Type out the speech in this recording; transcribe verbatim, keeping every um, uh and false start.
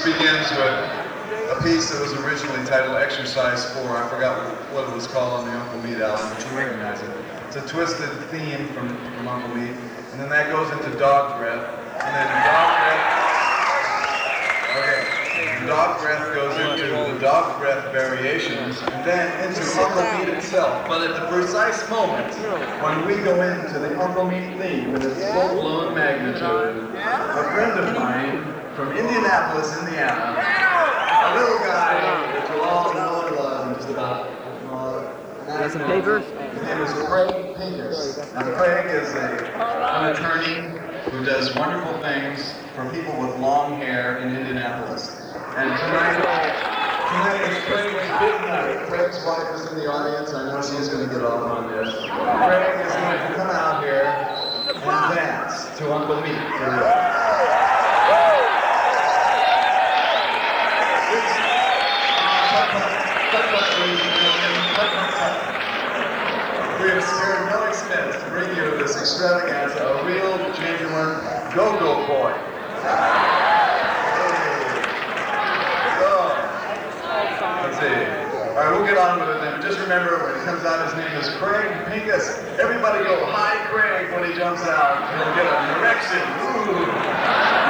begins with a piece that was originally titled Exercise four. I forgot what it was called on the Uncle Meat album, but you recognize it. It's a twisted theme from, from Uncle Meat. And then that goes into Dog Breath. And then Dog Breath... Okay. Dog Breath goes into the Dog Breath variations, and then into Uncle Meat itself. But at the precise moment when we go into the Uncle Meat theme with its full-blown magnitude, a friend of mine from Indianapolis, Indiana, a little guy that you all know and love, and just about... Got some papers? His name is Craig Pincus. Now, Craig is a, an attorney who does wonderful things for people with long hair in Indianapolis. And tonight, tonight is Craig's big night. Craig's wife is in the audience. I know she's going to get off on this. Craig is going to come out here and dance to Uncle Meat. We have spared no expense to bring you this extravaganza, a real, genuine go-go boy. Let's see. All right, we'll get on with it then. Just remember, when he comes out, his name is Craig Pincus. Everybody go, hi, Craig, when he jumps out. He'll get an erection. Ooh.